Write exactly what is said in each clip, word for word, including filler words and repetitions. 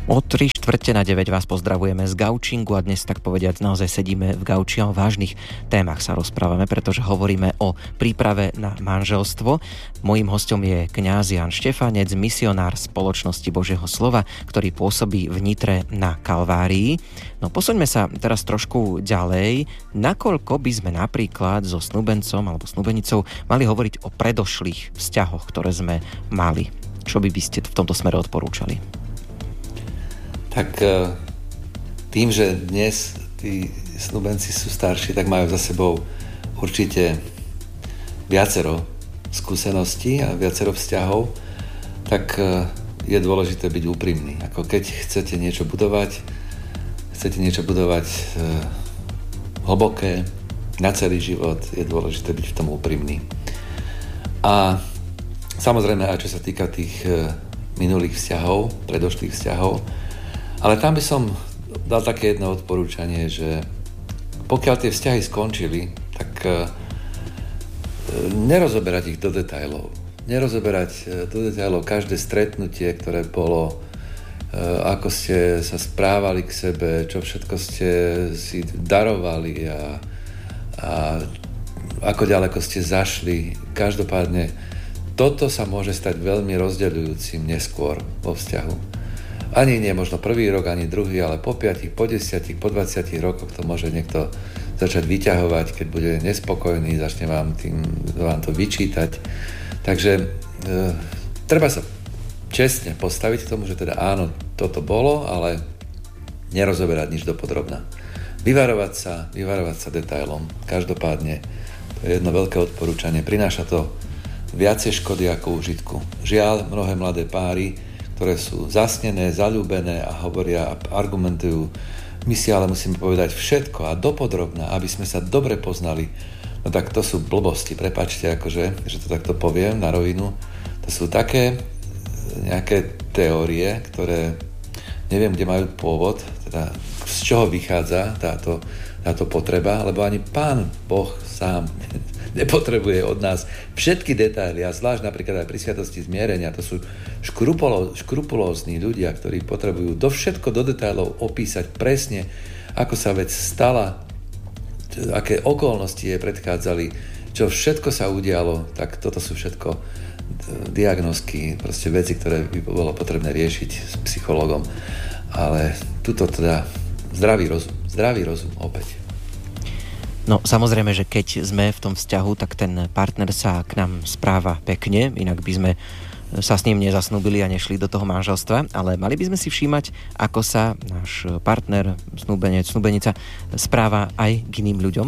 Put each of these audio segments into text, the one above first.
O tri štvrte na deväť vás pozdravujeme z gaučingu a dnes, tak povediať, naozaj sedíme v gauči a o vážnych témach sa rozprávame, pretože hovoríme o príprave na manželstvo. Mojím hosťom je kňaz Ján Štefanec, misionár Spoločnosti Božieho slova, ktorý pôsobí v Nitre na Kalvárii. No posuňme sa teraz trošku ďalej. Nakoľko by sme napríklad so snúbencom alebo snúbenicou mali hovoriť o predošlých vzťahoch, ktoré sme mali? Čo by by ste v tomto smere odporúčali? Tak tým, že dnes tí snúbenci sú starší, tak majú za sebou určite viacero skúseností a viacero vzťahov, tak je dôležité byť úprimný. Ako keď chcete niečo budovať, chcete niečo budovať hlboké, na celý život, je dôležité byť v tom úprimný. A samozrejme aj čo sa týka tých minulých vzťahov, predošlých vzťahov, ale tam by som dal také jedno odporúčanie, že pokiaľ tie vzťahy skončili, tak nerozoberať ich do detailov. Nerozoberať do detailov každé stretnutie, ktoré bolo, ako ste sa správali k sebe, čo všetko ste si darovali a, a ako ďaleko ste zašli. Každopádne toto sa môže stať veľmi rozdeľujúcim neskôr vo vzťahu. Ani nie možno prvý rok, ani druhý, ale po piatich, po desiatich, po dvadsiatich rokoch to môže niekto začať vyťahovať, keď bude nespokojný, začne vám, tým, vám to vyčítať. Takže e, treba sa čestne postaviť k tomu, že teda áno, toto bolo, ale nerozoberať nič dopodrobna. Vyvarovať sa, vyvarovať sa detailom. Každopádne, to je jedno veľké odporúčanie. Prináša to viacej škody ako užitku. Žiaľ, mnohé mladé páry, ktoré sú zasnené, zaľúbené a hovoria a argumentujú, my si ale musíme povedať všetko a dopodrobná, aby sme sa dobre poznali. No tak to sú blbosti, prepáčte, akože, že to takto poviem na rovinu. To sú také nejaké teórie, ktoré neviem, kde majú pôvod, teda z čoho vychádza táto, táto potreba, lebo ani Pán Boh sám nepotrebuje od nás všetky detaily a zvlášť napríklad aj pri sviatosti zmierenia. To sú škrupulo, škrupulózni ľudia, ktorí potrebujú do všetko do detailov opísať presne, ako sa vec stala, aké okolnosti jej predchádzali, čo všetko sa udialo. Tak toto sú všetko diagnosky, proste veci, ktoré by bolo potrebné riešiť s psychológom. Ale tuto teda zdravý rozum, zdravý rozum opäť. No samozrejme, že keď sme v tom vzťahu, tak ten partner sa k nám správa pekne, inak by sme sa s ním nezasnúbili a nešli do toho manželstva, ale mali by sme si všímať, ako sa náš partner, snúbenec, snúbenica správa aj k iným ľuďom?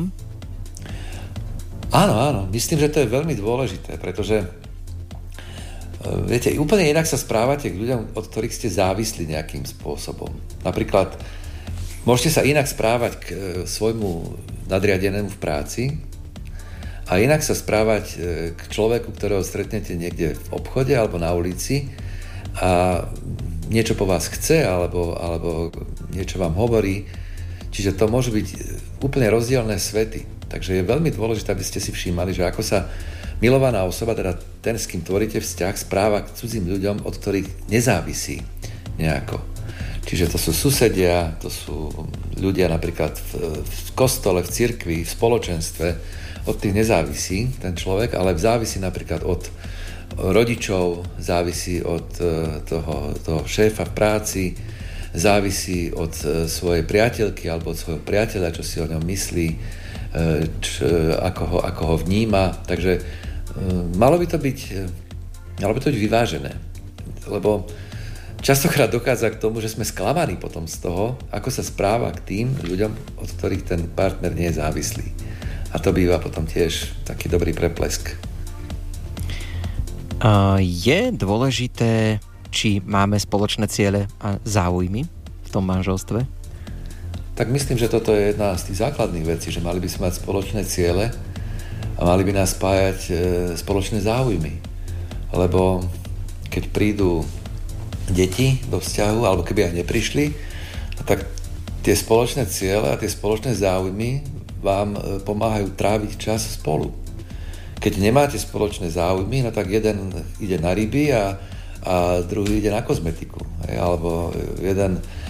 Áno, áno, myslím, že to je veľmi dôležité, pretože viete, úplne inak sa správate k ľuďom, od ktorých ste závislí nejakým spôsobom. Napríklad môžete sa inak správať k svojmu nadriadenému v práci a inak sa správať k človeku, ktorého stretnete niekde v obchode alebo na ulici a niečo po vás chce alebo, alebo niečo vám hovorí. Čiže to môžu byť úplne rozdielne svety. Takže je veľmi dôležité, aby ste si všímali, že ako sa milovaná osoba, teda ten, s kým tvoríte vzťah, správa k cudzím ľuďom, od ktorých nezávisí nejako. Čiže to sú susedia, to sú ľudia napríklad v, v kostole, v cirkvi, v spoločenstve. Od tých nezávisí ten človek, ale závisí napríklad od rodičov, závisí od toho, toho šéfa v práci, závisí od svojej priateľky alebo od svojho priateľa, čo si o ňom myslí, čo, ako, ho, ako ho vníma. Takže malo by to byť, malo by to byť vyvážené, lebo častokrát dochádza k tomu, že sme sklamaní potom z toho, ako sa správa k tým ľuďom, od ktorých ten partner nie je závislý. A to býva potom tiež taký dobrý preplesk. Uh, je dôležité, či máme spoločné ciele a záujmy v tom manželstve? Tak myslím, že toto je jedna z tých základných vecí, že mali by sme mať spoločné ciele a mali by nás spájať e, spoločné záujmy. Lebo keď prídu deti do vzťahu, alebo keby aj neprišli, tak tie spoločné ciele a tie spoločné záujmy vám pomáhajú tráviť čas spolu. Keď nemáte spoločné záujmy, no tak jeden ide na ryby a, a a druhý ide na kozmetiku. Hej, alebo jeden